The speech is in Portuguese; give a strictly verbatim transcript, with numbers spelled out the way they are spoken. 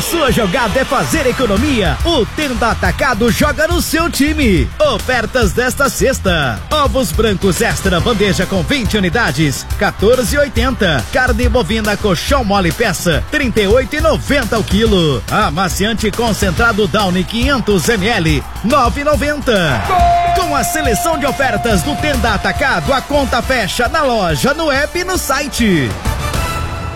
sua jogada é fazer economia, o Tenda Atacado joga no seu time. Ofertas desta sexta: ovos brancos extra bandeja com vinte unidades, quatorze e oitenta. Carne bovina colchão mole peça, trinta e oito e noventa o quilo. Amaciante concentrado Downy quinhentos mililitros, nove e noventa. Com a seleção de ofertas do Tenda Atacado, a conta fecha na loja, no app e no site.